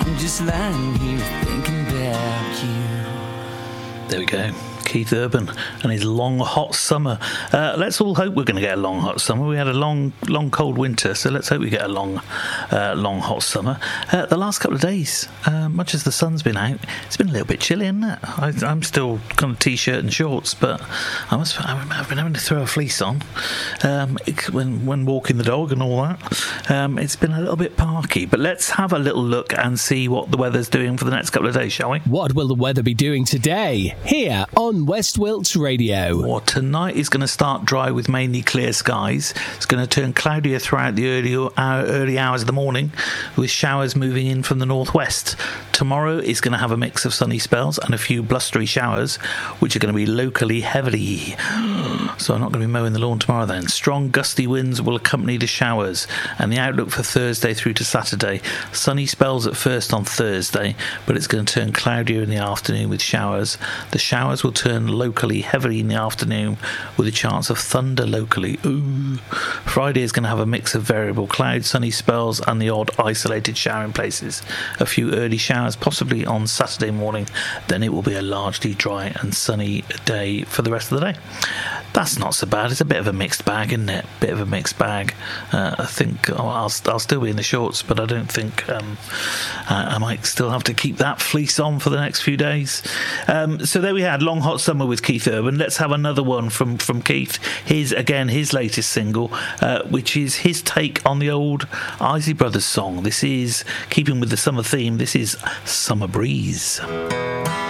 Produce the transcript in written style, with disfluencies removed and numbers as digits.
I'm just lying here thinking about you. There we go. Keith Urban and his long hot summer. Let's all hope we're going to get a long hot summer. We had a long cold winter, so let's hope we get a long hot summer. The last couple of days, much as the sun's been out, it's been a little bit chilly, isn't it? I'm still kind of t-shirt and shorts, but I've been having to throw a fleece on when walking the dog and all that. It's been a little bit parky, but let's have a little look and see what the weather's doing for the next couple of days, shall we? What will the weather be doing today here on West Wilts Radio? Well, tonight is going to start dry with mainly clear skies. It's going to turn cloudier throughout the early hours of the morning, with showers moving in from the northwest. Tomorrow is going to have a mix of sunny spells and a few blustery showers, which are going to be locally heavy. So I'm not going to be mowing the lawn tomorrow then. Strong gusty winds will accompany the showers, and the outlook for Thursday through to Saturday. Sunny spells at first on Thursday, but it's going to turn cloudier in the afternoon with showers. The showers will turn locally heavily in the afternoon with a chance of thunder locally. Ooh. Friday is going to have a mix of variable clouds, sunny spells and the odd isolated shower in places. A few early showers possibly on Saturday morning. Then it will be a largely dry and sunny day for the rest of the day. That's not so bad. It's a bit of a mixed bag, isn't it? Bit of a mixed bag. I think I'll still be in the shorts, but I don't think I might still have to keep that fleece on for the next few days. So there we had Long Hot Summer with Keith Urban. Let's have another one from Keith. His latest single, which is his take on the old Isley Brothers song. This is, keeping with the summer theme, this is Summer Breeze.